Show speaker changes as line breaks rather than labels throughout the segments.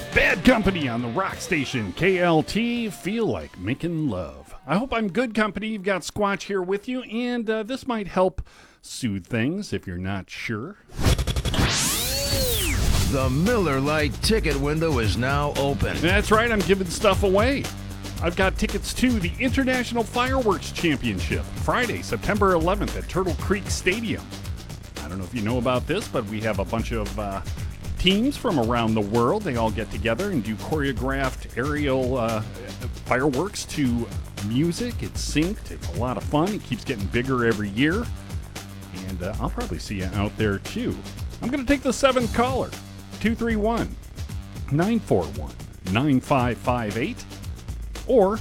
Bad Company on the rock station KLT. Feel like making love. I hope I'm good company. You've got Squatch here with you, and this might help soothe things if you're not sure.
The Miller Lite ticket window is now open.
That's right, I'm giving stuff away. I've got tickets to the International Fireworks Championship, Friday, September 11th at Turtle Creek Stadium. I don't know if you know about this, but we have a bunch of teams from around the world. They all get together and do choreographed aerial fireworks to music. It's synced. It's a lot of fun. It keeps getting bigger every year. And I'll probably see you out there, too. I'm going to take the seventh caller, 231-941-9558 or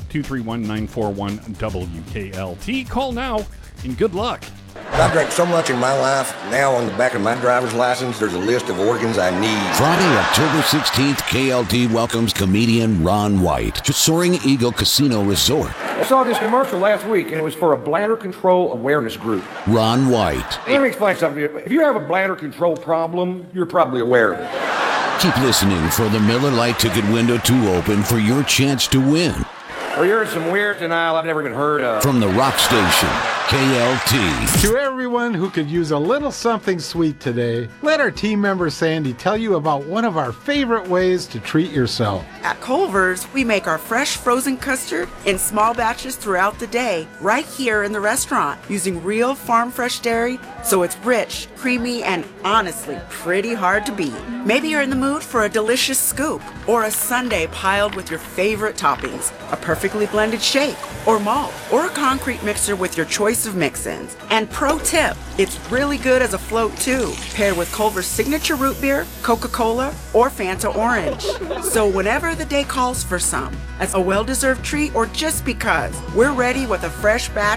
231-941-WKLT. Call now and good luck.
I drank so much in my life, now on the back of my driver's license, there's a list of organs I need.
Friday, October 16th, KLT welcomes comedian Ron White to Soaring Eagle Casino Resort.
I saw this commercial last week, and it was for a bladder control awareness group.
Ron White.
Let me explain something to you. If you have a bladder control problem, you're probably aware of it.
Keep listening for the Miller Lite ticket window to open for your chance to win.
Or you're in some weird denial I've never even heard of.
From the rock station, KLT.
To everyone who could use a little something sweet today, let our team member Sandy tell you about one of our favorite ways to treat yourself.
At Culver's, we make our fresh frozen custard in small batches throughout the day, right here in the restaurant, using real farm fresh dairy, so it's rich, creamy, and honestly pretty hard to beat. Maybe you're in the mood for a delicious scoop, or a sundae piled with your favorite toppings, a perfectly blended shake, or malt, or a concrete mixer with your choice of mix-ins. And pro tip, it's really good as a float too, paired with Culver's signature root beer, Coca-Cola, or Fanta Orange. So whenever the day calls for some, as a well-deserved treat or just because, we're ready with a fresh batch